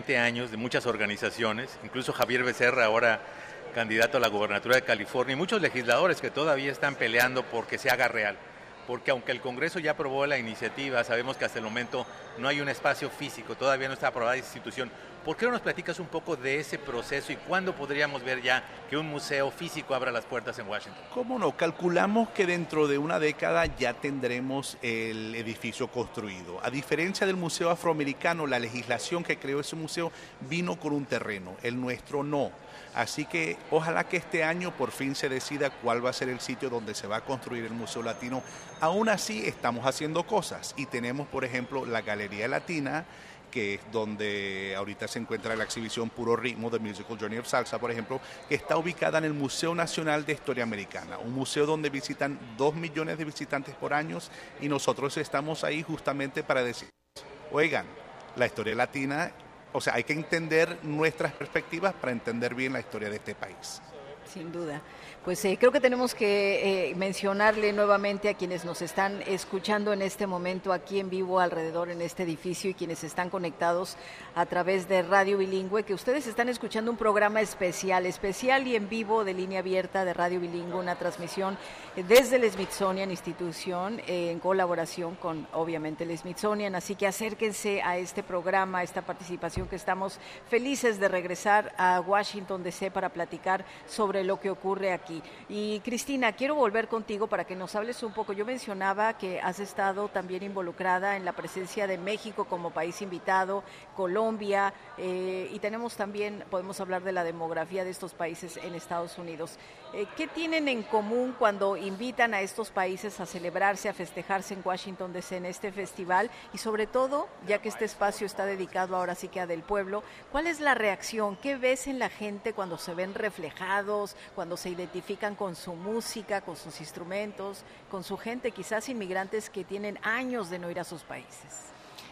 20 años de muchas organizaciones, incluso Javier Becerra, ahora candidato a la gobernatura de California, y muchos legisladores que todavía están peleando porque se haga real. Porque aunque el Congreso ya aprobó la iniciativa, sabemos que hasta el momento no hay un espacio físico, todavía no está aprobada esa institución. ¿Por qué no nos platicas un poco de ese proceso y cuándo podríamos ver ya que un museo físico abra las puertas en Washington? ¿Cómo no? Calculamos que dentro de una década ya tendremos el edificio construido. A diferencia del Museo Afroamericano, la legislación que creó ese museo vino con un terreno, el nuestro no. Así que ojalá que este año por fin se decida cuál va a ser el sitio donde se va a construir el Museo Latino. Aún así estamos haciendo cosas y tenemos, por ejemplo, la Galería Latina, que es donde ahorita se encuentra la exhibición Puro Ritmo de Musical Journey of Salsa, por ejemplo, que está ubicada en el Museo Nacional de Historia Americana, un museo donde visitan 2 millones de visitantes por año y nosotros estamos ahí justamente para decir, oigan, la historia latina, o sea, hay que entender nuestras perspectivas para entender bien la historia de este país. Sin duda. Pues creo que tenemos que mencionarle nuevamente a quienes nos están escuchando en este momento aquí en vivo alrededor en este edificio y quienes están conectados a través de Radio Bilingüe, que ustedes están escuchando un programa especial y en vivo de línea abierta de Radio Bilingüe, una transmisión desde el Smithsonian Institución en colaboración con obviamente el Smithsonian, así que acérquense a este programa, a esta participación que estamos felices de regresar a Washington DC para platicar sobre lo que ocurre aquí. Y Cristina, quiero volver contigo para que nos hables un poco. Yo mencionaba que has estado también involucrada en la presencia de México como país invitado, Colombia, y tenemos también, podemos hablar de la demografía de estos países en Estados Unidos. ¿Qué tienen en común cuando invitan a estos países a celebrarse, a festejarse en Washington DC en este festival? Y sobre todo, ya que este espacio está dedicado ahora sí que a Del Pueblo, ¿cuál es la reacción? ¿Qué ves en la gente cuando se ven reflejados, cuando se identifican con su música, con sus instrumentos, con su gente, quizás inmigrantes que tienen años de no ir a sus países?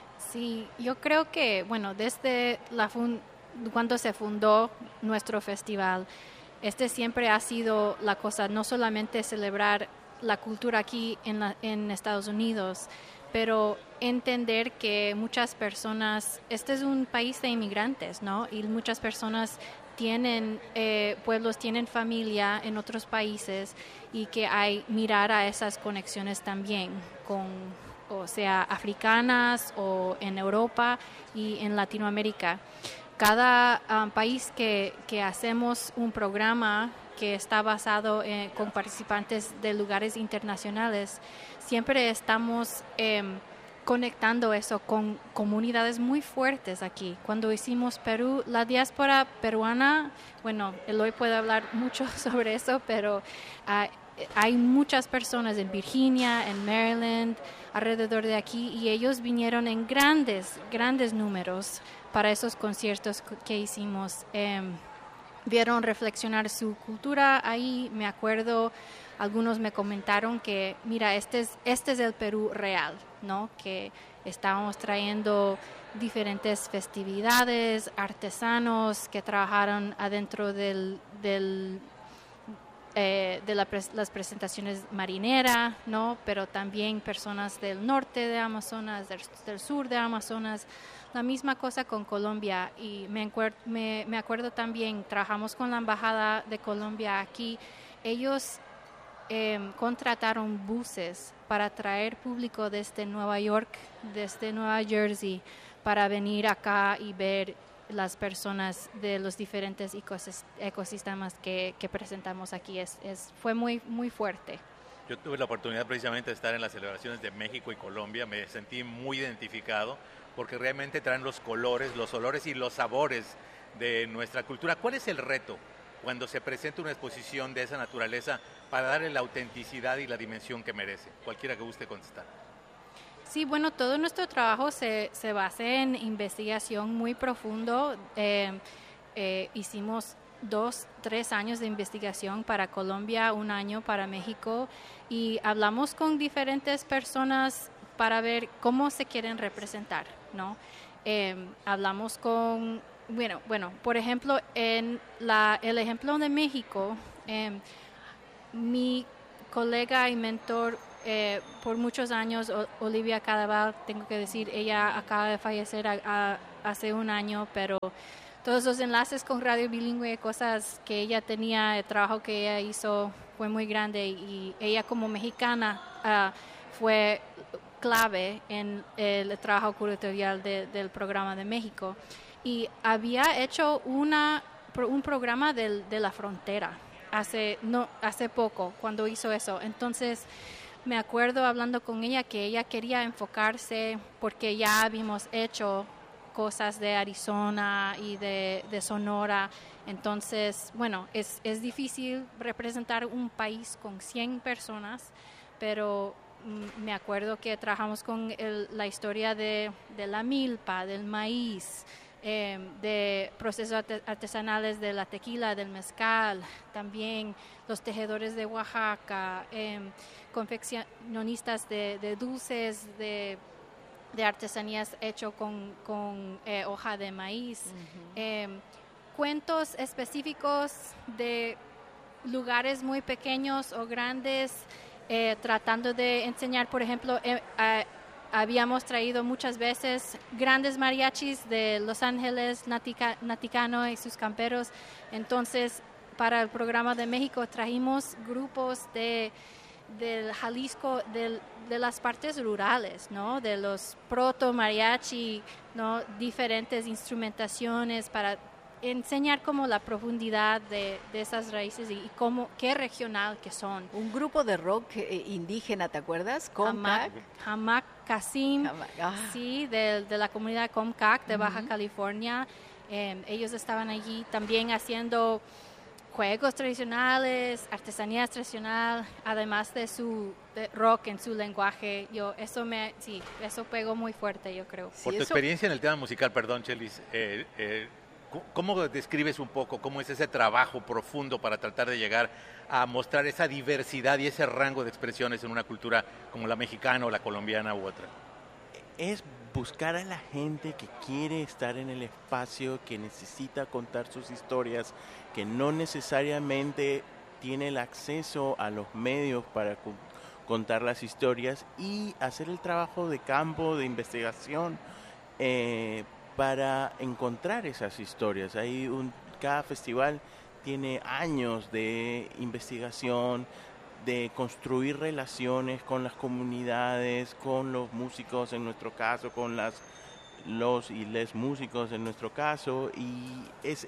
Sí, yo creo que, bueno, desde cuando se fundó nuestro festival, siempre ha sido la cosa, no solamente celebrar la cultura aquí en Estados Unidos, pero entender que muchas personas, este es un país de inmigrantes, ¿no? Y muchas personas tienen pueblos, tienen familia en otros países y que hay mirar a esas conexiones también con, o sea, africanas o en Europa y en Latinoamérica. Cada país que hacemos un programa que está basado con participantes de lugares internacionales, siempre estamos conectando eso con comunidades muy fuertes aquí. Cuando hicimos Perú, la diáspora peruana, bueno, Eloy puede hablar mucho sobre eso, pero hay muchas personas en Virginia, en Maryland, alrededor de aquí, y ellos vinieron en grandes números para esos conciertos que hicimos. Vieron reflexionar su cultura ahí. Me acuerdo, algunos me comentaron que, mira, este es el Perú real, ¿no? Que estábamos trayendo diferentes festividades, artesanos que trabajaron adentro de las presentaciones marineras, ¿no? Pero también personas del norte de Amazonas, del sur de Amazonas. La misma cosa con Colombia, y me acuerdo también, trabajamos con la Embajada de Colombia aquí. Ellos contrataron buses para traer público desde Nueva York, desde Nueva Jersey, para venir acá y ver las personas de los diferentes ecosistemas que presentamos aquí. Fue muy, muy fuerte. Yo tuve la oportunidad precisamente de estar en las celebraciones de México y Colombia, me sentí muy identificado porque realmente traen los colores, los olores y los sabores de nuestra cultura. ¿Cuál es el reto cuando se presenta una exposición de esa naturaleza para darle la autenticidad y la dimensión que merece? Cualquiera que guste contestar. Sí, bueno, todo nuestro trabajo se basa en investigación muy profundo. Hicimos 2-3 años de investigación para Colombia, 1 año para México, y hablamos con diferentes personas para ver cómo se quieren representar, ¿no? Hablamos con, bueno, por ejemplo, en el ejemplo de México, mi colega y mentor por muchos años, Olivia Cadaval, tengo que decir, ella acaba de fallecer hace un año, pero todos los enlaces con Radio Bilingüe, cosas que ella tenía, el trabajo que ella hizo fue muy grande y ella como mexicana fue clave en el trabajo curatorial del programa de México. Y había hecho un programa de la frontera hace poco, cuando hizo eso. Entonces, me acuerdo hablando con ella que ella quería enfocarse, porque ya habíamos hecho cosas de Arizona y de Sonora. Entonces, bueno, es difícil representar un país con 100 personas, pero me acuerdo que trabajamos con la historia de la milpa, del maíz, de procesos artesanales de la tequila, del mezcal, también los tejedores de Oaxaca, confeccionistas de dulces, de artesanías hecho con hoja de maíz, cuentos específicos de lugares muy pequeños o grandes, tratando de enseñar, por ejemplo, habíamos traído muchas veces grandes mariachis de Los Ángeles, Naticano y sus camperos. Entonces, para el programa de México trajimos grupos del Jalisco, de las partes rurales, ¿no? De los proto mariachi, ¿no? Diferentes instrumentaciones para enseñar como la profundidad de esas raíces y qué regional que son. Un grupo de rock indígena, ¿te acuerdas? Comcac. Hamac Casim, sí, de la comunidad Comcac de Baja California. Ellos estaban allí también haciendo juegos tradicionales, artesanías tradicional, además de rock en su lenguaje. Eso pegó muy fuerte, yo creo. Por tu experiencia en el tema musical, perdón, Chelis, ¿cómo describes un poco cómo es ese trabajo profundo para tratar de llegar a mostrar esa diversidad y ese rango de expresiones en una cultura como la mexicana o la colombiana u otra? Es buscar a la gente que quiere estar en el espacio, que necesita contar sus historias, que no necesariamente tiene el acceso a los medios para contar las historias, y hacer el trabajo de campo, de investigación, para encontrar esas historias. Cada festival tiene años de investigación, de construir relaciones con las comunidades, con los músicos en nuestro caso, con los y les músicos en nuestro caso, y es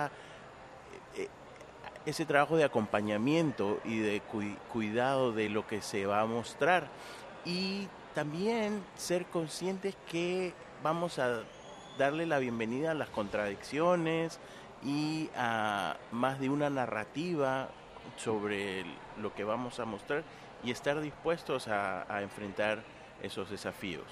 ese trabajo de acompañamiento y de cuidado de lo que se va a mostrar, y también ser conscientes que vamos a darle la bienvenida a las contradicciones y a más de una narrativa sobre lo que vamos a mostrar, y estar dispuestos a enfrentar esos desafíos.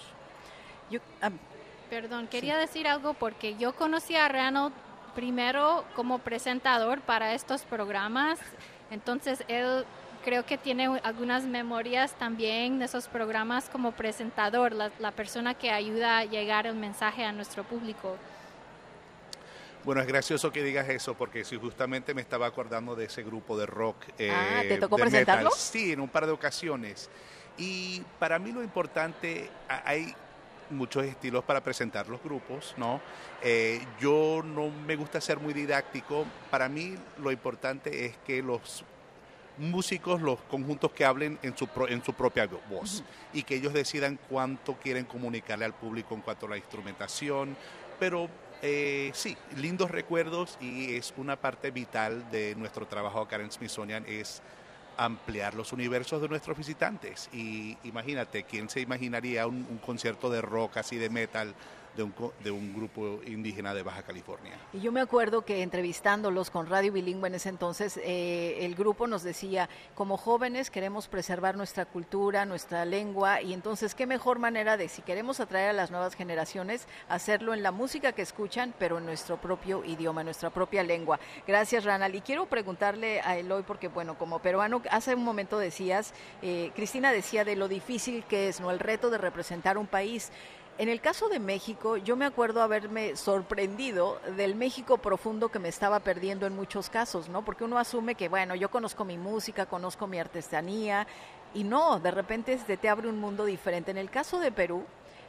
Quería decir algo, porque yo conocí a Ranald primero como presentador para estos programas. Entonces él creo que tiene algunas memorias también de esos programas como presentador, la persona que ayuda a llegar el mensaje a nuestro público. Bueno, es gracioso que digas eso, porque si justamente me estaba acordando de ese grupo de rock. ¿Te tocó de presentarlo? Metal. Sí, en un par de ocasiones. Y para mí lo importante, hay muchos estilos para presentar los grupos, ¿no? Yo no me gusta ser muy didáctico. Para mí lo importante es que los músicos, los conjuntos, que hablen en su propia voz, y que ellos decidan cuánto quieren comunicarle al público en cuanto a la instrumentación, pero sí, lindos recuerdos, y es una parte vital de nuestro trabajo acá en Smithsonian, es ampliar los universos de nuestros visitantes. Y imagínate, ¿quién se imaginaría un concierto de rock así, de metal, de un grupo indígena de Baja California? Y yo me acuerdo que entrevistándolos con Radio Bilingüe en ese entonces, el grupo nos decía, como jóvenes queremos preservar nuestra cultura, nuestra lengua, y entonces qué mejor manera de, si queremos atraer a las nuevas generaciones, hacerlo en la música que escuchan, pero en nuestro propio idioma, en nuestra propia lengua. Gracias, Ranald. Y quiero preguntarle a Eloy, porque bueno, como peruano, hace un momento decías, Cristina decía de lo difícil que es, ¿no?, el reto de representar un país. En el caso de México, yo me acuerdo haberme sorprendido del México profundo que me estaba perdiendo en muchos casos, ¿no? Porque uno asume que, bueno, yo conozco mi música, conozco mi artesanía, y no, de repente te abre un mundo diferente. En el caso de Perú,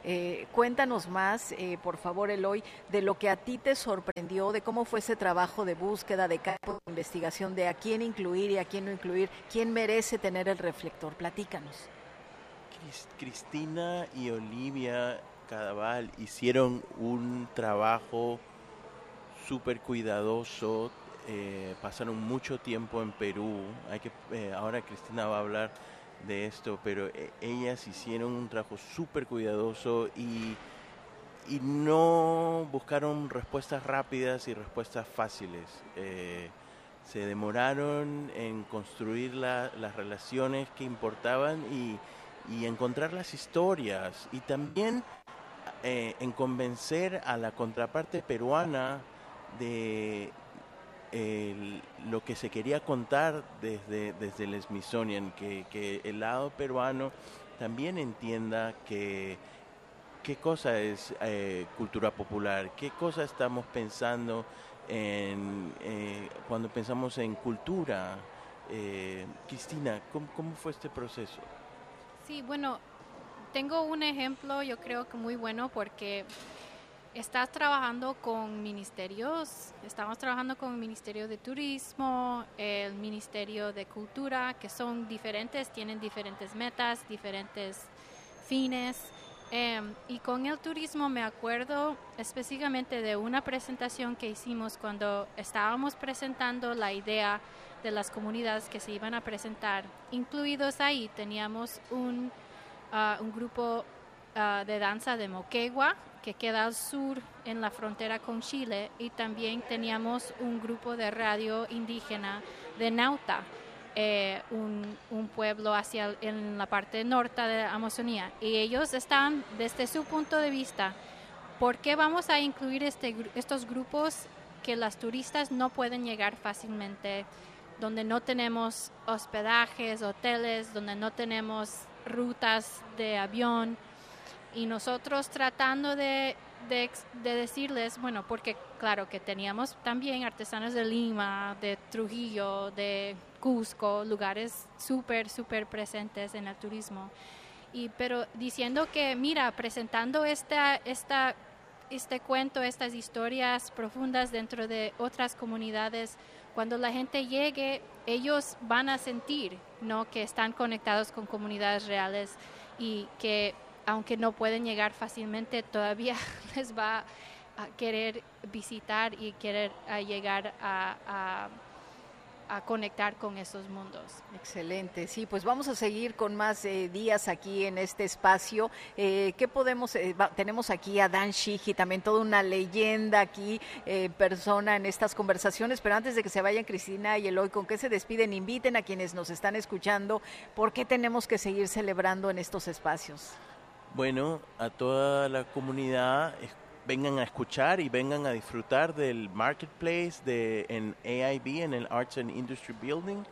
Cuéntanos más, por favor, Eloy, de lo que a ti te sorprendió, de cómo fue ese trabajo de búsqueda, de campo, de investigación, de a quién incluir y a quién no incluir, quién merece tener el reflector. Platícanos. Cristina y Olivia Cadaval hicieron un trabajo súper cuidadoso, pasaron mucho tiempo en Perú. Ahora Cristina va a hablar de esto, pero ellas hicieron un trabajo súper cuidadoso y no buscaron respuestas rápidas y respuestas fáciles. Se demoraron en construir las relaciones que importaban y encontrar las historias, y también en convencer a la contraparte peruana de lo que se quería contar desde el Smithsonian, que el lado peruano también entienda qué cosa es cultura popular, qué cosa estamos pensando cuando pensamos en cultura. Cristina, ¿cómo fue este proceso? Sí, bueno, tengo un ejemplo, yo creo que muy bueno, porque estás trabajando con ministerios. Estamos trabajando con el Ministerio de Turismo, el Ministerio de Cultura, que son diferentes, tienen diferentes metas, diferentes fines. Y con el turismo me acuerdo específicamente de una presentación que hicimos cuando estábamos presentando la idea de las comunidades que se iban a presentar. Incluidos ahí teníamos un grupo de danza de Moquegua, que queda al sur en la frontera con Chile, y también teníamos un grupo de radio indígena de Nauta, un pueblo en la parte norte de la Amazonía, y ellos están desde su punto de vista, ¿por qué vamos a incluir estos grupos que las turistas no pueden llegar fácilmente, donde no tenemos hospedajes, hoteles, donde no tenemos rutas de avión? Y nosotros tratando de decirles, bueno, porque claro que teníamos también artesanos de Lima, de Trujillo, de Cusco, lugares súper presentes en el turismo, pero diciendo que, mira, presentando este cuento, estas historias profundas dentro de otras comunidades, cuando la gente llegue, ellos van a sentir, ¿no?, que están conectados con comunidades reales, y que aunque no pueden llegar fácilmente, todavía les va a querer visitar y querer llegar a conectar con esos mundos. Excelente, sí, pues vamos a seguir con más días aquí en este espacio. ¿Qué podemos? Tenemos aquí a Dan Sheehy, también toda una leyenda aquí, persona en estas conversaciones, pero antes de que se vayan Cristina y Eloy, ¿con qué se despiden? Inviten a quienes nos están escuchando, ¿por qué tenemos que seguir celebrando en estos espacios? Bueno, a toda la comunidad, vengan a escuchar y vengan a disfrutar del Marketplace en AIB, en el Arts and Industry Building,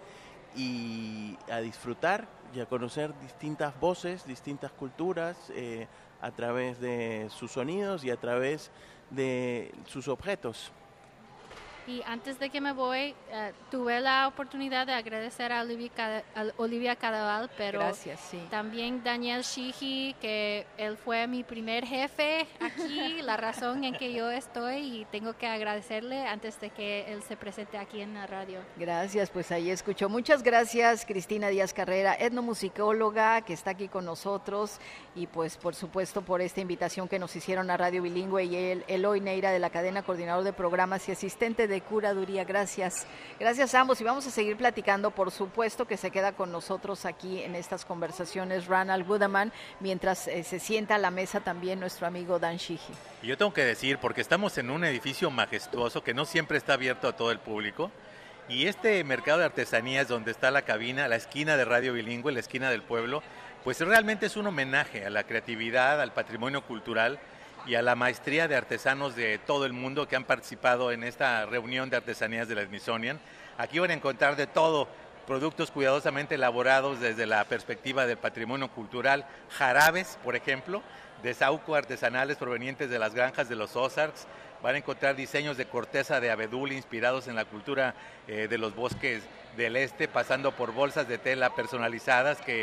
y a disfrutar y a conocer distintas voces, distintas culturas, a través de sus sonidos y a través de sus objetos. Y antes de que me voy, tuve la oportunidad de agradecer a Olivia Cadaval, pero gracias, sí. También Daniel Sheehy, que él fue mi primer jefe aquí, la razón en que yo estoy, y tengo que agradecerle antes de que él se presente aquí en la radio. Gracias, pues ahí escuchó. Muchas gracias, Cristina Díaz Carrera, etnomusicóloga, que está aquí con nosotros, y pues por supuesto por esta invitación que nos hicieron a Radio Bilingüe, y Eloy Neira de la cadena, coordinador de programas y asistente de curaduría. Gracias a ambos, y vamos a seguir platicando. Por supuesto que se queda con nosotros aquí en estas conversaciones Ronald Gudaman, mientras se sienta a la mesa también nuestro amigo Dan Sheehy. Y yo tengo que decir, porque estamos en un edificio majestuoso que no siempre está abierto a todo el público, y este mercado de artesanías donde está la cabina, la esquina de Radio Bilingüe, la esquina del pueblo, pues realmente es un homenaje a la creatividad, al patrimonio cultural y a la maestría de artesanos de todo el mundo que han participado en esta reunión de artesanías de la Smithsonian. Aquí van a encontrar de todo, productos cuidadosamente elaborados desde la perspectiva del patrimonio cultural, jarabes, por ejemplo, de saúco artesanales provenientes de las granjas de los Ozarks. Van a encontrar diseños de corteza de abedul inspirados en la cultura de los bosques del este, pasando por bolsas de tela personalizadas que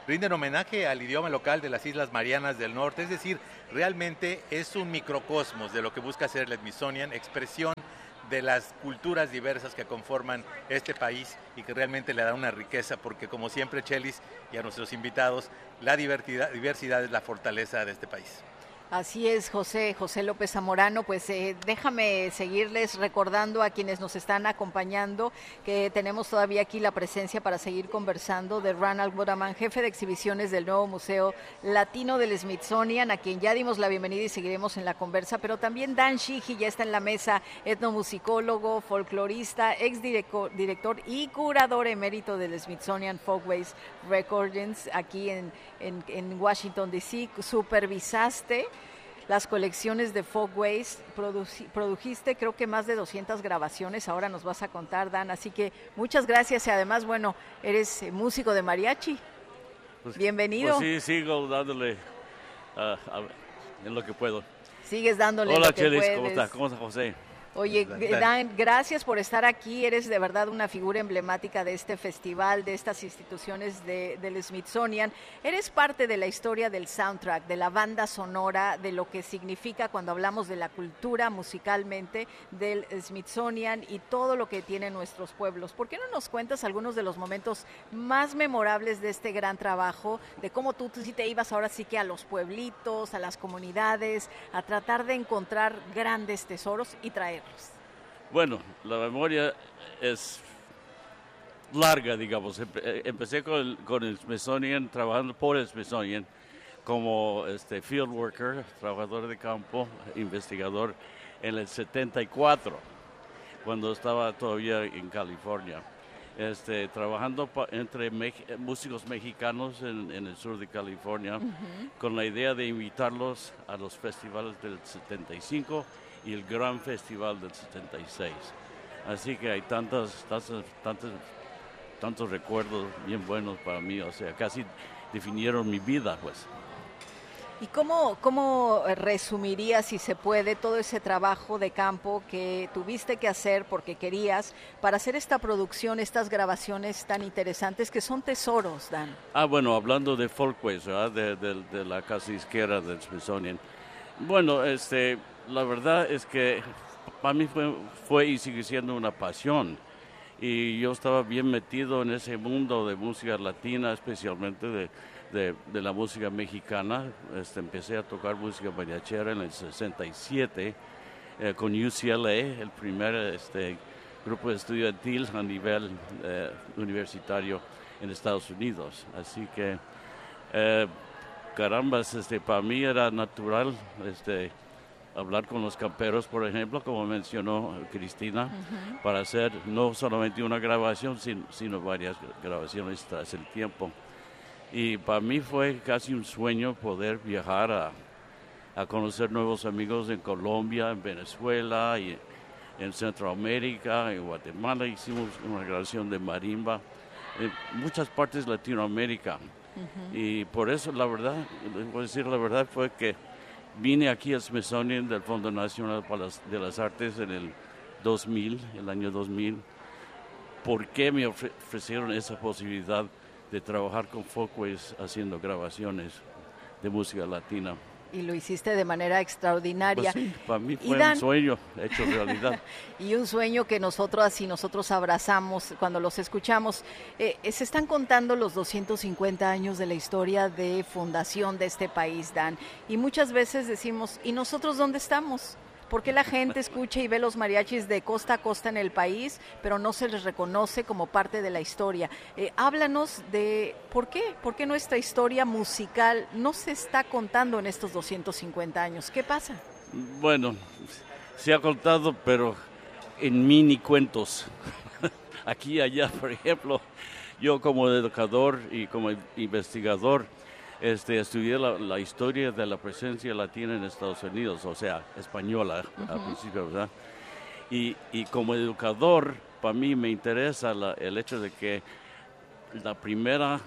rinden homenaje al idioma local de las Islas Marianas del Norte, es decir, realmente es un microcosmos de lo que busca hacer el Smithsonian, expresión de las culturas diversas que conforman este país y que realmente le da una riqueza, porque como siempre, Chelis, y a nuestros invitados, la diversidad es la fortaleza de este país. Así es, José López Zamorano. Pues déjame seguirles recordando a quienes nos están acompañando que tenemos todavía aquí la presencia para seguir conversando de Ronald Wodaman, jefe de exhibiciones del nuevo Museo Latino del Smithsonian, a quien ya dimos la bienvenida y seguiremos en la conversa, pero también Dan Sheehy ya está en la mesa, etnomusicólogo, folclorista, exdirector y curador emérito del Smithsonian Folkways Recordings aquí en Washington, D.C. Supervisaste las colecciones de Folkways, produjiste creo que más de 200 grabaciones, ahora nos vas a contar, Dan, así que muchas gracias y además, bueno, eres músico de mariachi. Pues, bienvenido. Pues sí, sigo dándole en lo que puedo. Sigues dándole Hola, lo que Chelis, puedes. ¿cómo estás? ¿Cómo está José? Oye, Dan, gracias por estar aquí, eres de verdad una figura emblemática de este festival, de estas instituciones del Smithsonian, eres parte de la historia del soundtrack, de la banda sonora, de lo que significa cuando hablamos de la cultura musicalmente del Smithsonian y todo lo que tienen nuestros pueblos. ¿Por qué no nos cuentas algunos de los momentos más memorables de este gran trabajo, de cómo tú sí te ibas ahora sí que a los pueblitos, a las comunidades, a tratar de encontrar grandes tesoros y traerlos? Bueno, la memoria es larga, digamos. Empecé con el Smithsonian, trabajando por el Smithsonian como field worker, trabajador de campo, investigador en el 74, cuando estaba todavía en California. Trabajando entre músicos mexicanos en el sur de California, con la idea de invitarlos a los festivales del 75 y el gran festival del 76. Así que hay tantos recuerdos bien buenos para mí, o sea, casi definieron mi vida, pues. ¿Y cómo resumirías, si se puede, todo ese trabajo de campo que tuviste que hacer porque querías para hacer esta producción, estas grabaciones tan interesantes que son tesoros, Dan? Bueno, hablando de Folkways, ¿verdad? De la casa izquierda del Smithsonian. Bueno, la verdad es que para mí fue y sigue siendo una pasión. Y yo estaba bien metido en ese mundo de música latina, especialmente de la música mexicana. Empecé a tocar música mariachera en el 67 con UCLA, el primer grupo estudiantil a nivel universitario en Estados Unidos. Así que, carambas, para mí era natural hablar con los camperos, por ejemplo, como mencionó Cristina, para hacer no solamente una grabación, sino varias grabaciones tras el tiempo. Y para mí fue casi un sueño poder viajar a conocer nuevos amigos en Colombia, en Venezuela, y en Centroamérica, en Guatemala. Hicimos una grabación de marimba, en muchas partes de Latinoamérica. Y por eso, la verdad, les voy a decir la verdad, fue que vine aquí al Smithsonian del Fondo Nacional de las Artes en el año 2000, porque me ofrecieron esa posibilidad de trabajar con Folkways haciendo grabaciones de música latina. Y lo hiciste de manera extraordinaria. Pues sí, para mí fue un sueño hecho realidad. Y un sueño que nosotros abrazamos cuando los escuchamos. Se están contando los 250 años de la historia de fundación de este país, Dan. Y muchas veces decimos, ¿y nosotros dónde estamos? ¿Por qué la gente escucha y ve los mariachis de costa a costa en el país, pero no se les reconoce como parte de la historia? Háblanos de por qué nuestra historia musical no se está contando en estos 250 años. ¿Qué pasa? Bueno, se ha contado, pero en mini cuentos. Aquí y allá, por ejemplo, yo como educador y como investigador, estudié la historia de la presencia latina en Estados Unidos, o sea, española al principio, ¿verdad? Y como educador, para mí me interesa el hecho de que la primera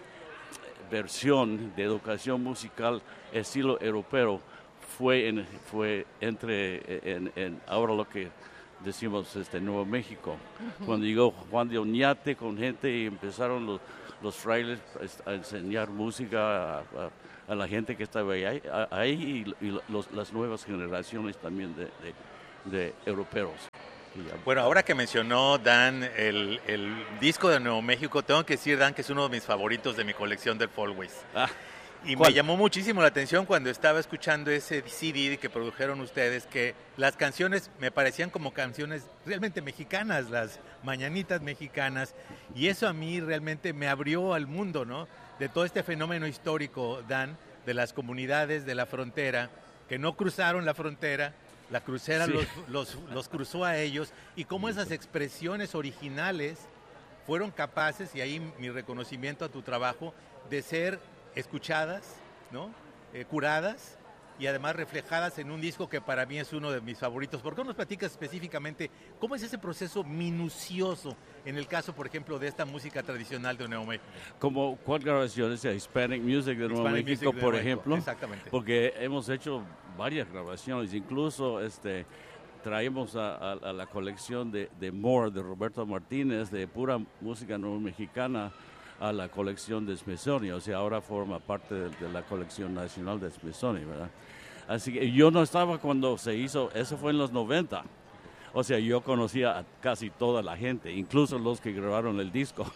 versión de educación musical estilo europeo fue ahora lo que decimos Nuevo México. Cuando llegó Juan de Oñate con gente y empezaron los frailes a enseñar música a la gente que estaba ahí y las nuevas generaciones también de europeos. Bueno, ahora que mencionó Dan el disco de Nuevo México, tengo que decir, Dan, que es uno de mis favoritos de mi colección del Folkways. Y ¿cuál? Me llamó muchísimo la atención cuando estaba escuchando ese CD que produjeron ustedes, que las canciones me parecían como canciones realmente mexicanas, las mañanitas mexicanas, y eso a mí realmente me abrió al mundo, ¿no? De todo este fenómeno histórico, Dan, de las comunidades de la frontera, que no cruzaron la frontera, la crucera sí. los cruzó a ellos, y cómo esas expresiones originales fueron capaces, y ahí mi reconocimiento a tu trabajo, de ser escuchadas, ¿no? Curadas y además reflejadas en un disco que para mí es uno de mis favoritos. ¿Por qué nos platicas específicamente cómo es ese proceso minucioso en el caso, por ejemplo, de esta música tradicional de Nuevo México? Como ¿cuál grabaciones? Hispanic Music de Nuevo México, por ejemplo. Exactamente. Porque hemos hecho varias grabaciones, incluso traemos a la colección de More, de Roberto Martínez, de pura música nueva mexicana, a la colección de Smithsonian, o sea, ahora forma parte de la colección nacional de Smithsonian, ¿verdad? Así que yo no estaba cuando se hizo, eso fue en los 90, o sea, yo conocía a casi toda la gente, incluso los que grabaron el disco.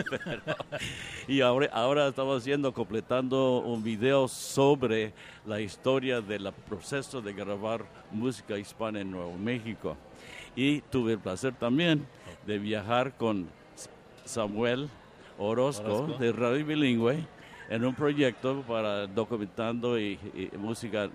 Y ahora estamos completando un video sobre la historia del proceso de grabar música hispana en Nuevo México. Y tuve el placer también de viajar con Samuel Orozco de Radio Bilingüe en un proyecto para documentando y música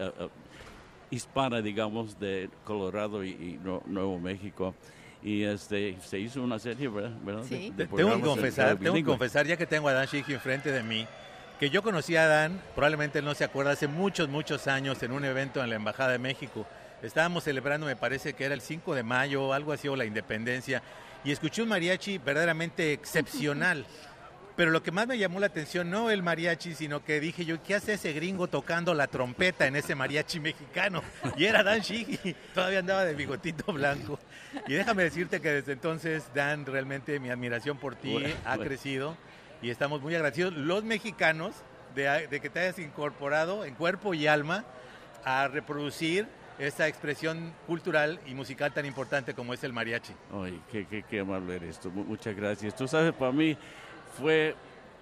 hispana, digamos, de Colorado y Nuevo México. Y se hizo una serie, ¿verdad? Sí. Tengo que confesar, ya que tengo a Dan Shiggy enfrente de mí, que yo conocí a Dan, probablemente él no se acuerda, hace muchos años en un evento en la Embajada de México. Estábamos celebrando, me parece que era el 5 de mayo, algo así, o la independencia, y escuché un mariachi verdaderamente excepcional. Pero lo que más me llamó la atención, no el mariachi, sino que dije yo, ¿qué hace ese gringo tocando la trompeta en ese mariachi mexicano? Y era Dan Shiggy, todavía andaba de bigotito blanco. Y déjame decirte que desde entonces, Dan, realmente mi admiración por ti ha crecido y estamos muy agradecidos, los mexicanos, de que te hayas incorporado en cuerpo y alma a reproducir esa expresión cultural y musical tan importante como es el mariachi. Ay, qué amable eres tú. Muchas gracias. Tú sabes, para mí fue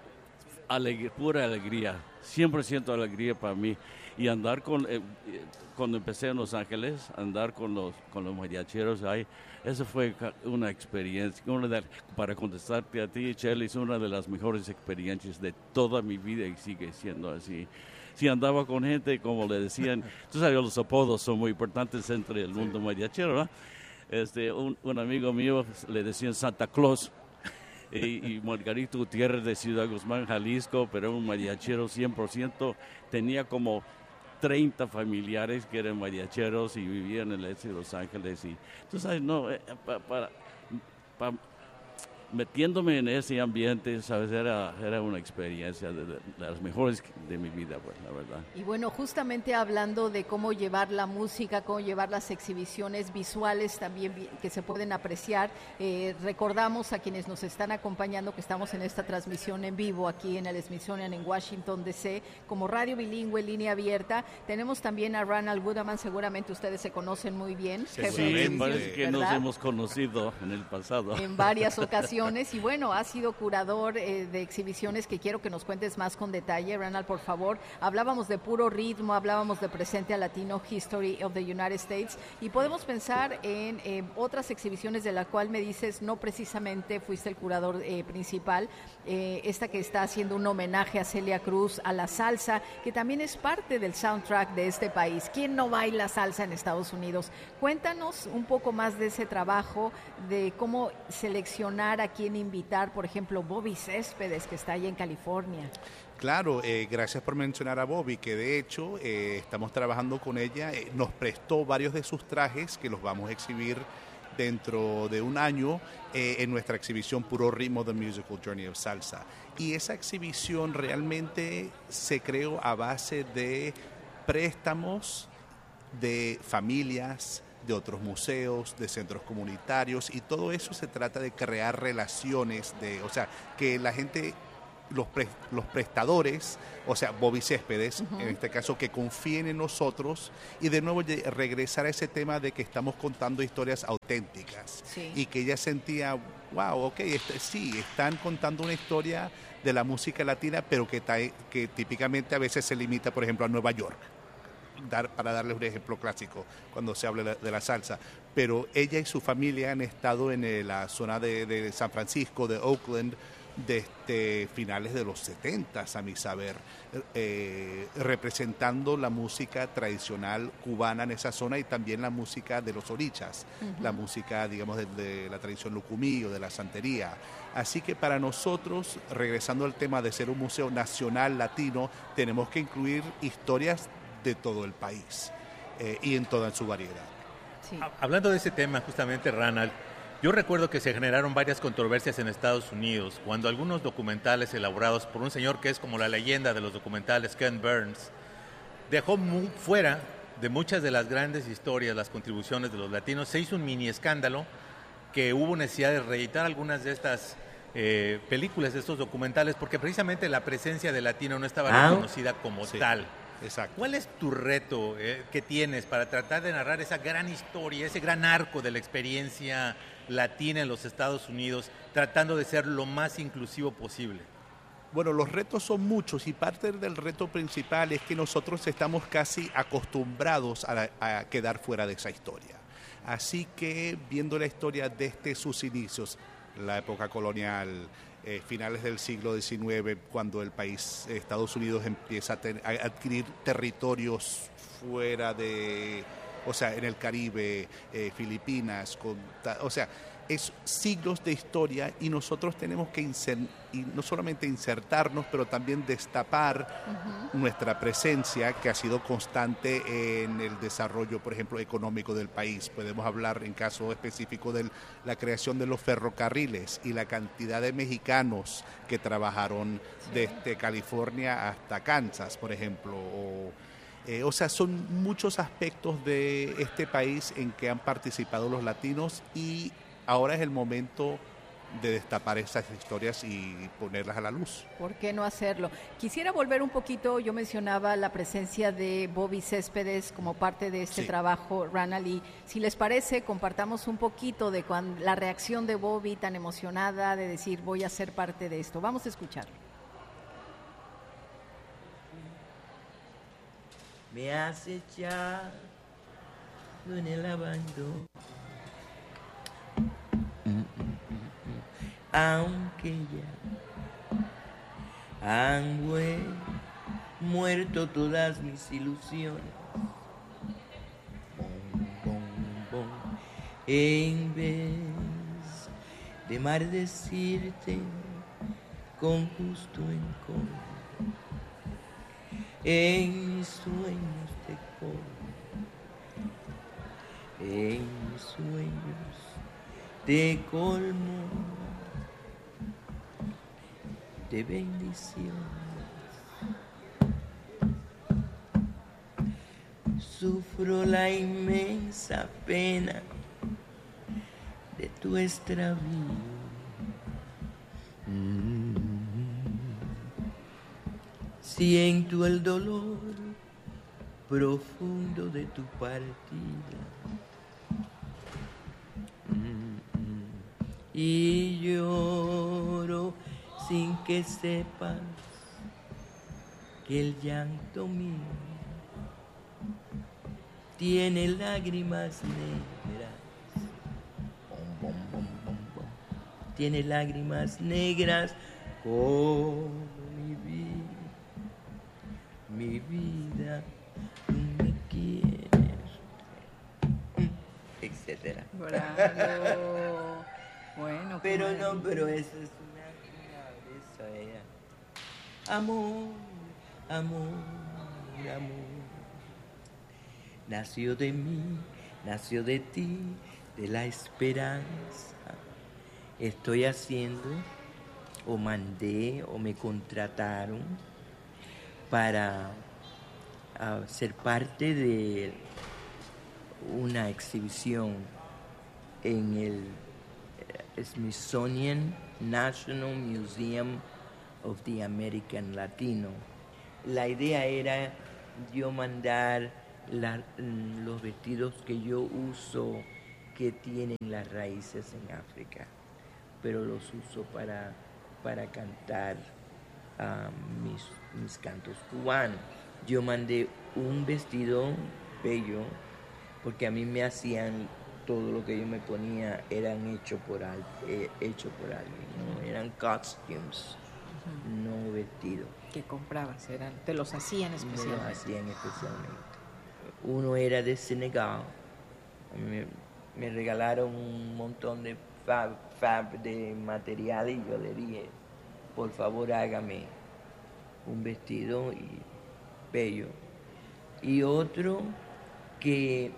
pura alegría, 100% alegría para mí. Y andar cuando empecé en Los Ángeles, andar con los mariacheros ahí, eso fue una experiencia, para contestarte a ti, Chely, es una de las mejores experiencias de toda mi vida y sigue siendo así. Sí, andaba con gente, como le decían, tú sabes, los apodos son muy importantes entre el mundo mariachero, ¿no? Un amigo mío le decían Santa Claus, y Margarito Gutiérrez de Ciudad Guzmán, Jalisco, pero un mariachero 100%, tenía como 30 familiares que eran mariacheros y vivían en el este de Los Ángeles, y tú sabes, no, metiéndome en ese ambiente, ¿sabes? Era una experiencia de las mejores de mi vida, pues, la verdad. Y bueno, justamente hablando de cómo llevar la música, cómo llevar las exhibiciones visuales también que se pueden apreciar, recordamos a quienes nos están acompañando que estamos en esta transmisión en vivo aquí en el Smithsonian en Washington, D.C., como Radio Bilingüe, línea abierta. Tenemos también a Ronald Woodman, seguramente ustedes se conocen muy bien. Sí, parece que ¿verdad? Nos hemos conocido en el pasado. En varias ocasiones. Y bueno, ha sido curador de exhibiciones que quiero que nos cuentes más con detalle, Ronald, por favor. Hablábamos de Puro Ritmo, hablábamos de Presente a Latino History of the United States, y podemos pensar en otras exhibiciones de la cual me dices no precisamente fuiste el curador principal, esta que está haciendo un homenaje a Celia Cruz, a la salsa, que también es parte del soundtrack de este país. ¿Quién no baila salsa en Estados Unidos? Cuéntanos un poco más de ese trabajo, de cómo seleccionar a quién invitar, por ejemplo, Bobby Céspedes, que está allá en California. Claro, gracias por mencionar a Bobby, que de hecho estamos trabajando con ella, nos prestó varios de sus trajes que los vamos a exhibir dentro de un año en nuestra exhibición Puro Ritmo, The Musical Journey of Salsa. Y esa exhibición realmente se creó a base de préstamos de familias, de otros museos, de centros comunitarios, y todo eso se trata de crear relaciones, o sea, que la gente, los prestadores, o sea, Bobby Céspedes, en este caso, que confíen en nosotros y de nuevo regresar a ese tema de que estamos contando historias auténticas y que ella sentía, wow, ok, sí, están contando una historia de la música latina, pero que típicamente a veces se limita, por ejemplo, a Nueva York. Para darles un ejemplo clásico cuando se habla de la salsa, pero ella y su familia han estado en la zona de San Francisco, de Oakland, desde finales de los 70, a mi saber, representando la música tradicional cubana en esa zona y también la música de los orichas, la música, digamos, de la tradición lucumí o de la santería. Así que para nosotros, regresando al tema de ser un museo nacional latino, tenemos que incluir historias de todo el país y en toda su variedad. Sí. Hablando de ese tema, justamente, Ranald, yo recuerdo que se generaron varias controversias en Estados Unidos cuando algunos documentales elaborados por un señor que es como la leyenda de los documentales, Ken Burns, dejó fuera de muchas de las grandes historias, las contribuciones de los latinos. Se hizo un mini escándalo que hubo necesidad de reeditar algunas de estas películas, de estos documentales, porque precisamente la presencia de latino no estaba reconocida como tal. Exacto. ¿Cuál es tu reto que tienes para tratar de narrar esa gran historia, ese gran arco de la experiencia latina en los Estados Unidos, tratando de ser lo más inclusivo posible? Bueno, los retos son muchos y parte del reto principal es que nosotros estamos casi acostumbrados a quedar fuera de esa historia. Así que viendo la historia desde sus inicios, la época colonial, finales del siglo XIX, cuando el país, Estados Unidos, empieza a adquirir territorios fuera de, o sea, en el Caribe, Filipinas, o sea, es siglos de historia y nosotros tenemos que no solamente insertarnos, pero también destapar nuestra presencia que ha sido constante en el desarrollo, por ejemplo, económico del país. Podemos hablar en caso específico de la creación de los ferrocarriles y la cantidad de mexicanos que trabajaron desde California hasta Kansas, por ejemplo, o sea, son muchos aspectos de este país en que han participado los latinos y ahora es el momento de destapar esas historias y ponerlas a la luz. ¿Por qué no hacerlo? Quisiera volver un poquito, yo mencionaba la presencia de Bobby Céspedes como parte de este trabajo, Ranald, y si les parece, compartamos un poquito de la reacción de Bobby tan emocionada de decir, voy a ser parte de esto. Vamos a escucharlo. Me has echado en el abandono, aunque ya han muerto todas mis ilusiones. En vez de maldecirte con justo encor, en mis sueños te corro, en mis sueños te colmo de bendiciones. Sufro la inmensa pena de tu extravío. Siento el dolor profundo de tu partida. Y lloro sin que sepas que el llanto mío tiene lágrimas negras. Tiene lágrimas negras como mi vida, tú me quieres, etcétera. Bravo. Bueno, pero no, pero eso es una eso ella. Amor, amor, amor. Nació de mí, nació de ti, de la esperanza. Estoy haciendo, o mandé, o me contrataron para ser parte de una exhibición en el Smithsonian National Museum of the American Latino. La idea era yo mandar los vestidos que yo uso que tienen las raíces en África, pero los uso para cantar mis cantos cubanos. Yo mandé un vestido bello porque a mí me hacían todo lo que yo me ponía eran hecho por alguien, ¿no? Eran costumes, no vestidos. Que comprabas, te los hacían especialmente. Me los hacían especialmente. Uno era de Senegal. Me regalaron un montón de de material y yo le dije, por favor hágame un vestido bello. Y otro que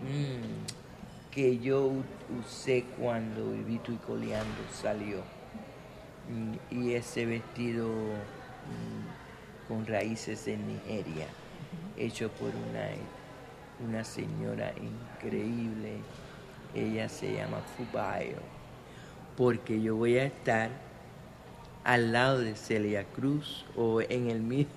yo usé cuando Vivito y Coleando salió. Y ese vestido con raíces en Nigeria, hecho por una señora increíble. Ella se llama Fubayo, porque yo voy a estar al lado de Celia Cruz o en el mismo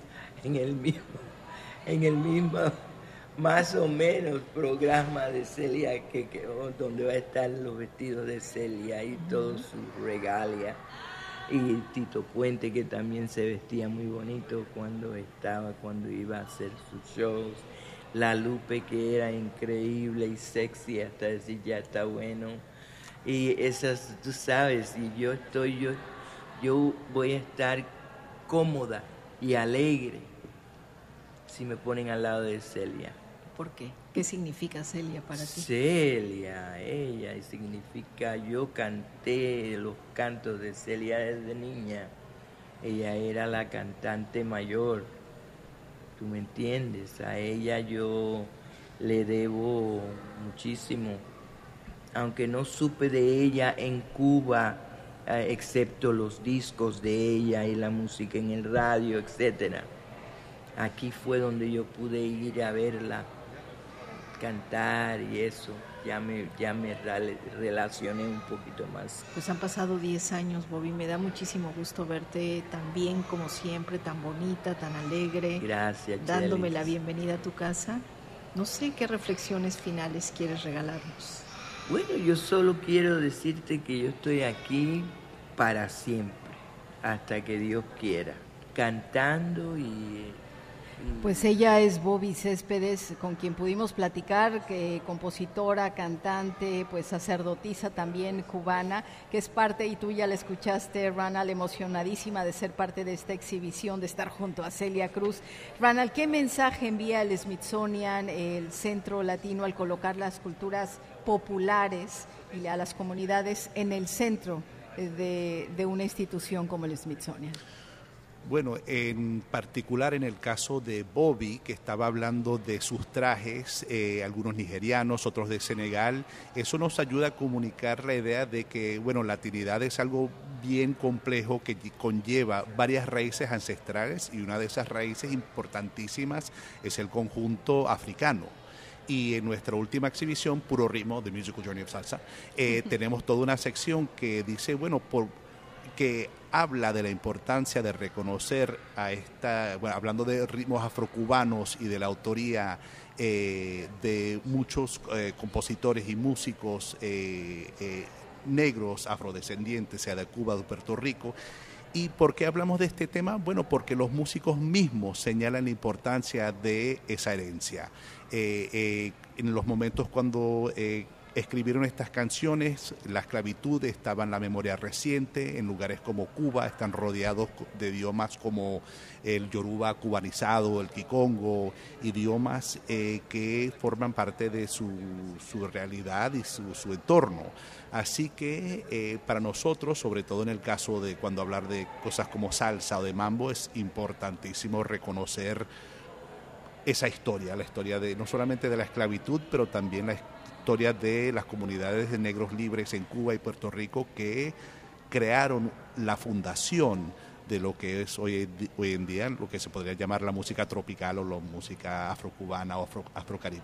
más o menos programa de Celia donde va a estar los vestidos de Celia y todo su regalia, y Tito Puente, que también se vestía muy bonito cuando iba a hacer sus shows, La Lupe, que era increíble y sexy hasta decir ya está bueno, y esas, tú sabes, y yo voy a estar cómoda y alegre si me ponen al lado de Celia. ¿Por qué? ¿Qué significa Celia para ti? Celia, ella significa, yo canté los cantos de Celia desde niña. Ella era la cantante mayor, ¿tú me entiendes? A ella yo le debo muchísimo, aunque no supe de ella en Cuba, excepto los discos de ella y la música en el radio, etcétera. Aquí fue donde yo pude ir a verla cantar y eso, ya me relacioné un poquito más. Pues han pasado 10 años, Bobby, me da muchísimo gusto verte tan bien como siempre, tan bonita, tan alegre. Gracias, dándome Chelis. la bienvenida a tu casa. No sé qué reflexiones finales quieres regalarnos. Bueno, yo solo quiero decirte que yo estoy aquí para siempre, hasta que Dios quiera, cantando y... Pues ella es Bobby Céspedes, con quien pudimos platicar, compositora, cantante, pues sacerdotisa también cubana, que es parte, y tú ya la escuchaste, Ranal, emocionadísima de ser parte de esta exhibición, de estar junto a Celia Cruz. Ranal, ¿qué mensaje envía el Smithsonian, el Centro Latino, al colocar las culturas populares y a las comunidades en el centro de una institución como el Smithsonian? Bueno, en particular en el caso de Bobby, que estaba hablando de sus trajes, algunos nigerianos, otros de Senegal, eso nos ayuda a comunicar la idea de que, bueno, latinidad es algo bien complejo que conlleva varias raíces ancestrales, y una de esas raíces importantísimas es el conjunto africano. Y en nuestra última exhibición, Puro Ritmo, The Musical Journey of Salsa, tenemos toda una sección que dice, bueno, que habla de la importancia de reconocer a hablando de ritmos afrocubanos y de la autoría de muchos compositores y músicos negros afrodescendientes, sea de Cuba o de Puerto Rico. ¿Y por qué hablamos de este tema? Bueno, porque los músicos mismos señalan la importancia de esa herencia. En los momentos cuando escribieron estas canciones, la esclavitud estaba en la memoria reciente. En lugares como Cuba están rodeados de idiomas como el yoruba cubanizado, el kikongo, idiomas que forman parte de su realidad y su entorno. Así que para nosotros, sobre todo en el caso de cuando hablar de cosas como salsa o de mambo, es importantísimo reconocer esa historia, la historia de no solamente de la esclavitud, pero también la historia de las comunidades de negros libres en Cuba y Puerto Rico, que crearon la fundación de lo que es hoy en día lo que se podría llamar la música tropical o la música afrocubana o afrocaribeña.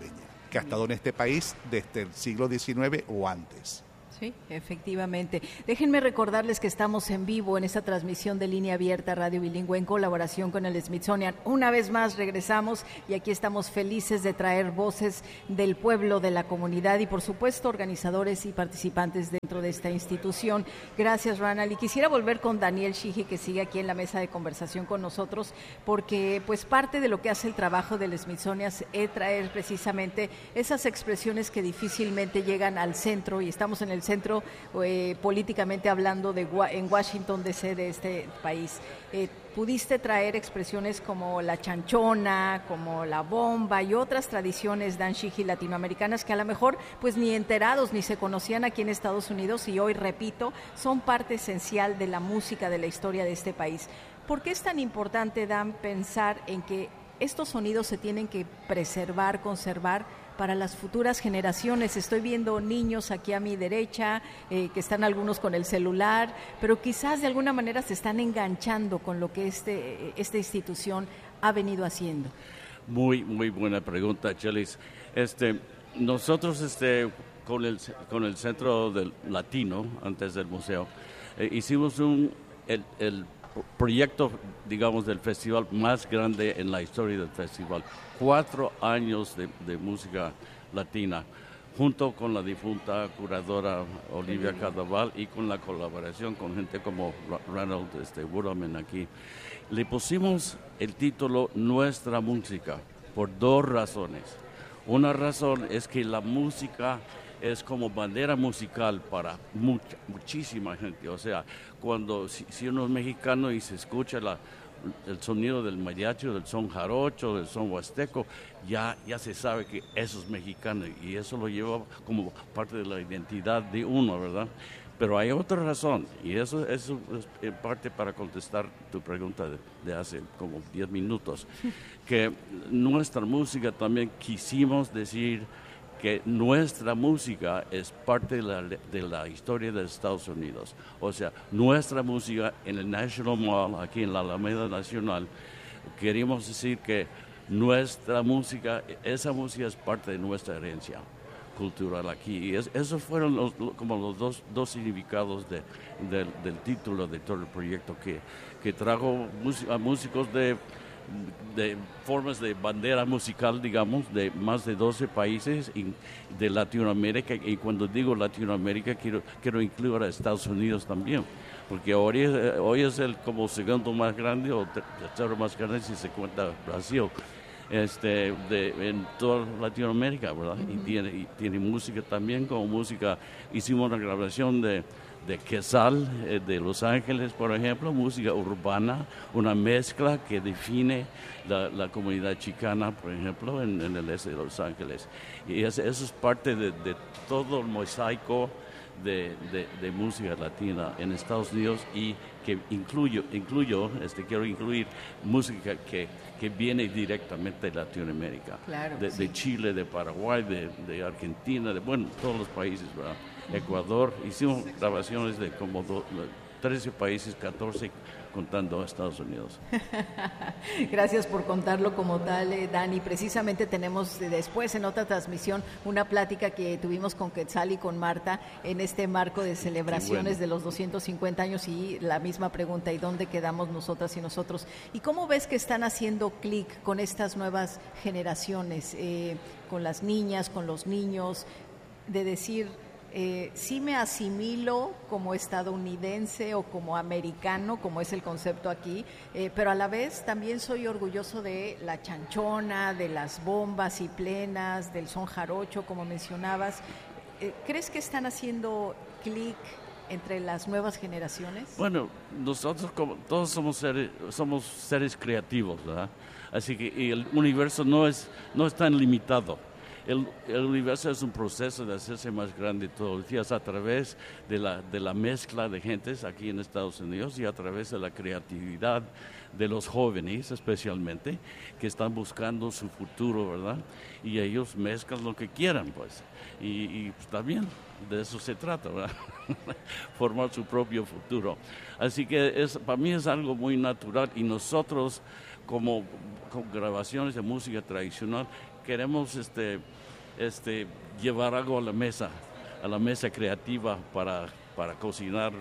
que ha estado en este país desde el siglo XIX o antes. Sí, efectivamente. Déjenme recordarles que estamos en vivo en esta transmisión de Línea Abierta Radio Bilingüe en colaboración con el Smithsonian. Una vez más regresamos y aquí estamos felices de traer voces del pueblo, de la comunidad y por supuesto organizadores y participantes dentro de esta institución. Gracias, Ronald. Y quisiera volver con Daniel Shigi, que sigue aquí en la mesa de conversación con nosotros, porque pues parte de lo que hace el trabajo del Smithsonian es traer precisamente esas expresiones que difícilmente llegan al centro, y estamos en el centro políticamente hablando en Washington DC de este país. Pudiste traer expresiones como la chanchona, como la bomba y otras tradiciones danshiji latinoamericanas que a lo mejor pues ni enterados ni se conocían aquí en Estados Unidos y hoy, repito, son parte esencial de la música, de la historia de este país. ¿Por qué es tan importante, Dan, pensar en que estos sonidos se tienen que preservar, conservar para las futuras generaciones? Estoy viendo niños aquí a mi derecha, que están algunos con el celular, pero quizás de alguna manera se están enganchando con lo que esta institución ha venido haciendo. Muy buena pregunta, Chelis. Nosotros con el Centro del Latino, antes del museo, hicimos el proyecto, digamos, del festival más grande en la historia del festival. 4 años de música latina, junto con la difunta curadora Olivia Cadaval y con la colaboración con gente como Ronald Woodman aquí. Le pusimos el título Nuestra Música por 2 razones. Una razón es que la música es como bandera musical para muchísima gente. O sea, si uno es mexicano y se escucha el sonido del mariachi, del son jarocho, del son huasteco, ya se sabe que eso es mexicano y eso lo lleva como parte de la identidad de uno, ¿verdad? Pero hay otra razón, y eso es en parte para contestar tu pregunta de hace como 10 minutos, que nuestra música también quisimos decir que nuestra música es parte de la historia de Estados Unidos. O sea, nuestra música en el National Mall, aquí en la Alameda Nacional, queremos decir que nuestra música, esa música es parte de nuestra herencia cultural aquí. Y esos fueron como los dos significados del título de todo el proyecto, que trajo a músicos de formas de bandera musical, digamos, de más de 12 países de Latinoamérica, y cuando digo Latinoamérica quiero incluir a Estados Unidos también, porque hoy es el como segundo más grande o tercero más grande si se cuenta Brasil, en toda Latinoamérica, ¿verdad? Y tiene música también, como música, hicimos una grabación de Quetzal, de Los Ángeles, por ejemplo, música urbana, una mezcla que define la comunidad chicana, por ejemplo, en el este de Los Ángeles. Y eso es parte de todo el mosaico de música latina en Estados Unidos, y que quiero incluir música que viene directamente de Latinoamérica, claro, de Chile, de Paraguay, de Argentina, todos los países, ¿verdad? Ecuador, hicimos grabaciones de como 13 países, 14 contando a Estados Unidos. Gracias por contarlo como tal, Dani. Precisamente tenemos después en otra transmisión una plática que tuvimos con Quetzal y con Marta en este marco de celebraciones de los 250 años, y la misma pregunta: ¿y dónde quedamos nosotras y nosotros? ¿Y cómo ves que están haciendo clic con estas nuevas generaciones, con las niñas, con los niños, de decir... sí me asimilo como estadounidense o como americano, como es el concepto aquí, pero a la vez también soy orgulloso de la chanchona, de las bombas y plenas, del son jarocho, como mencionabas? ¿Crees que están haciendo clic entre las nuevas generaciones? Bueno, nosotros todos somos seres creativos, ¿verdad? Así que el universo no es tan limitado. El universo es un proceso de hacerse más grande todos los días a través de la mezcla de gentes aquí en Estados Unidos, y a través de la creatividad de los jóvenes especialmente, que están buscando su futuro, ¿verdad? Y ellos mezclan lo que quieran, pues. Y pues, también de eso se trata, ¿verdad? Formar su propio futuro. Así que para mí es algo muy natural, y nosotros con grabaciones de música tradicional queremos llevar algo a la mesa creativa para cocinar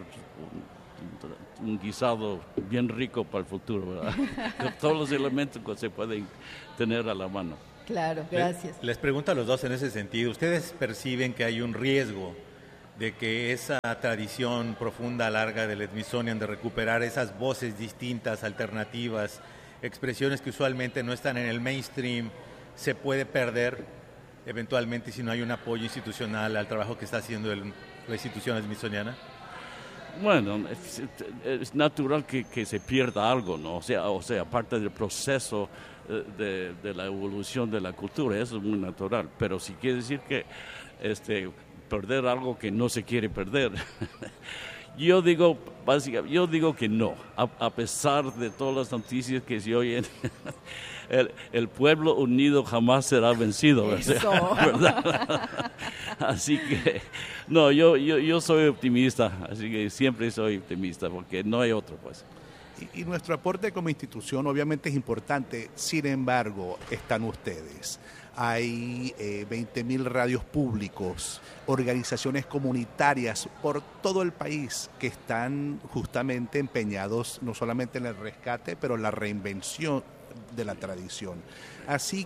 un guisado bien rico para el futuro, ¿verdad? Todos los elementos que se pueden tener a la mano. Claro, gracias. Les pregunto a los dos en ese sentido. ¿Ustedes perciben que hay un riesgo de que esa tradición profunda, larga del Smithsonian, de recuperar esas voces distintas, alternativas, expresiones que usualmente no están en el mainstream, se puede perder eventualmente si no hay un apoyo institucional al trabajo que está haciendo la institución smithsoniana? Bueno, es natural que se pierda algo, ¿no? O sea, parte del proceso de la evolución de la cultura, eso es muy natural. Pero si quiere decir que perder algo que no se quiere perder, yo digo que no, a pesar de todas las noticias que se oyen. El pueblo unido jamás será vencido, ¿verdad? Así que, no, yo soy optimista, así que siempre soy optimista, porque no hay otro, pues. Y nuestro aporte como institución obviamente es importante, sin embargo, están ustedes. Hay 20.000 radios públicos, organizaciones comunitarias por todo el país que están justamente empeñados no solamente en el rescate, pero en la reinvención de la tradición. Así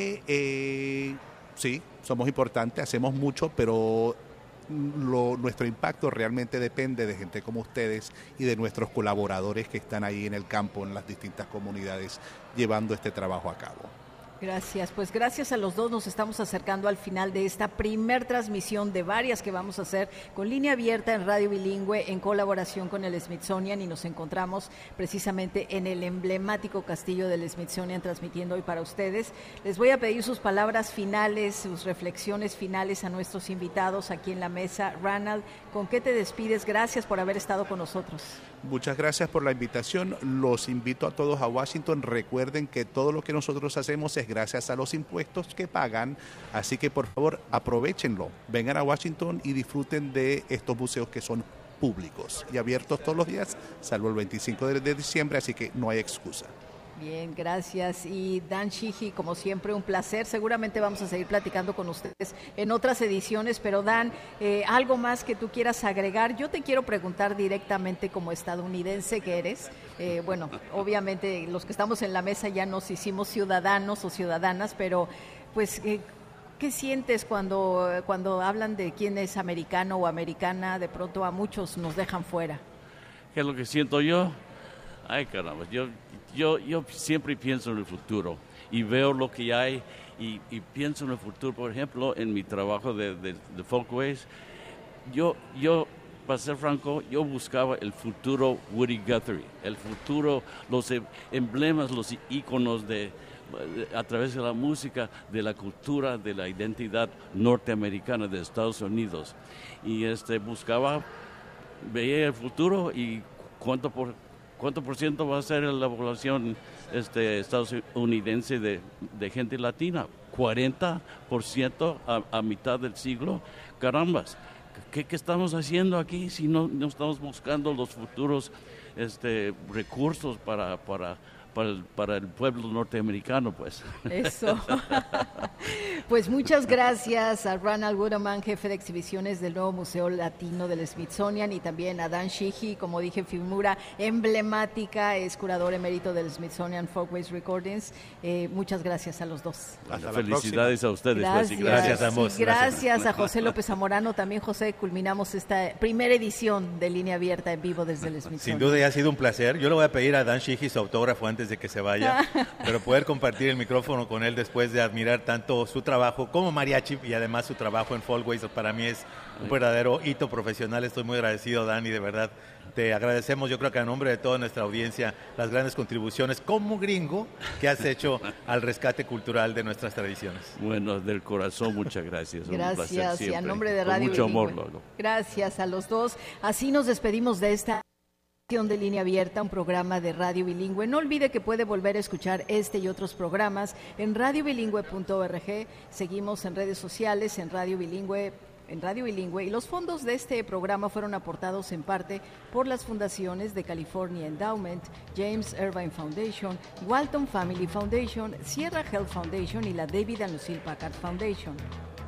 que sí, somos importantes, hacemos mucho, pero nuestro impacto realmente depende de gente como ustedes y de nuestros colaboradores que están ahí en el campo, en las distintas comunidades, llevando este trabajo a cabo. Gracias, pues gracias a los dos nos estamos acercando al final de esta primer transmisión de varias que vamos a hacer con Línea Abierta en Radio Bilingüe en colaboración con el Smithsonian, y nos encontramos precisamente en el emblemático castillo del Smithsonian transmitiendo hoy para ustedes. Les voy a pedir sus palabras finales, sus reflexiones finales a nuestros invitados aquí en la mesa. Ranald, ¿con qué te despides? Gracias por haber estado con nosotros. Muchas gracias por la invitación. Los invito a todos a Washington. Recuerden que todo lo que nosotros hacemos es gracias a los impuestos que pagan, así que por favor aprovechenlo. Vengan a Washington y disfruten de estos museos que son públicos y abiertos todos los días, salvo el 25 de diciembre, así que no hay excusa. Bien, gracias. Y Dan Sheehy, como siempre, un placer. Seguramente vamos a seguir platicando con ustedes en otras ediciones, pero Dan, algo más que tú quieras agregar. Yo te quiero preguntar directamente como estadounidense que eres. Bueno, obviamente los que estamos en la mesa ya nos hicimos ciudadanos o ciudadanas, pero pues ¿qué sientes cuando hablan de quién es americano o americana? De pronto a muchos nos dejan fuera. ¿Qué es lo que siento yo? Ay, caramba, yo siempre pienso en el futuro y veo lo que hay y pienso en el futuro. Por ejemplo, en mi trabajo de Folkways, yo, para ser franco, yo buscaba el futuro Woody Guthrie, el futuro, los emblemas, los íconos a través de la música, de la cultura, de la identidad norteamericana de Estados Unidos. Y veía el futuro y ¿cuánto por ciento va a ser la población estadounidense de gente latina? 40% a mitad del siglo. Carambas, ¿qué estamos haciendo aquí si no estamos buscando los futuros recursos para el pueblo norteamericano, pues? Eso. Pues muchas gracias a Ranald Wooderman, jefe de exhibiciones del nuevo Museo Latino del Smithsonian, y también a Dan Sheehy, como dije, figura emblemática, es curador emérito del Smithsonian Folkways Recordings. Muchas gracias a los dos. Felicidades a ustedes. Gracias a ambos. Gracias a José López Zamorano. También, José, culminamos esta primera edición de Línea Abierta en vivo desde el Smithsonian. Sin duda, ha sido un placer. Yo le voy a pedir a Dan Sheehy su autógrafo antes de que se vaya, pero poder compartir el micrófono con él después de admirar tanto su trabajo como mariachi y además su trabajo en Folkways, para mí es un verdadero hito profesional. Estoy muy agradecido, Dan, y de verdad te agradecemos, yo creo que a nombre de toda nuestra audiencia, las grandes contribuciones como gringo que has hecho al rescate cultural de nuestras tradiciones. Bueno, del corazón, muchas gracias. Gracias, y a nombre de Radio Bilingüe. Mucho amor, Lolo. Gracias a los dos. Así nos despedimos de esta de Línea Abierta, un programa de Radio Bilingüe. No olvide que puede volver a escuchar este y otros programas en radiobilingüe.org. Seguimos en redes sociales, en Radio Bilingüe, y los fondos de este programa fueron aportados en parte por las fundaciones de California Endowment, James Irvine Foundation, Walton Family Foundation, Sierra Health Foundation y la David and Lucille Packard Foundation.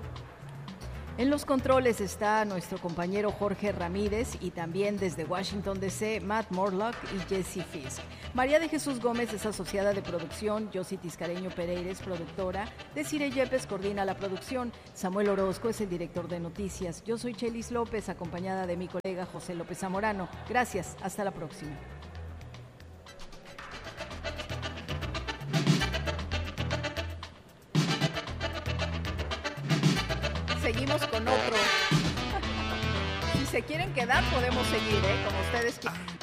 En los controles está nuestro compañero Jorge Ramírez y también desde Washington DC, Matt Morlock y Jesse Fisk. María de Jesús Gómez es asociada de producción, Yossi Tiscareño Pereira es productora, Desiree Yepes coordina la producción, Samuel Orozco es el director de noticias. Yo soy Chelis López, acompañada de mi colega José López Zamorano. Gracias, hasta la próxima. Seguimos con otro. Si se quieren quedar, podemos seguir, como ustedes quieran.